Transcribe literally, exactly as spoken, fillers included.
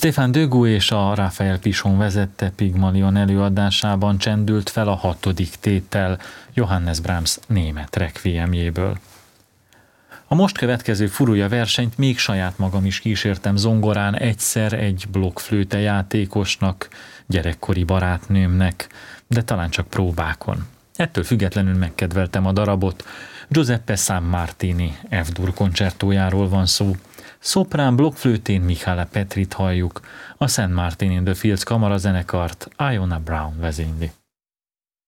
Stéphane Degout és a Raphael Pichon vezette Pygmalion előadásában csendült fel a hatodik tétel Johannes Brahms német requiemjéből. A most következő furulja versenyt még saját magam is kísértem zongorán egyszer egy blokkflőte játékosnak, gyerekkori barátnőmnek, de talán csak próbákon. Ettől függetlenül megkedveltem a darabot. Giuseppe Sammartini F-dur koncertójáról van szó. Szoprán blokkflőtén Michele Petrit halljuk, a Saint Martin in the Fields kamarazenekart Iona Brown vezényli.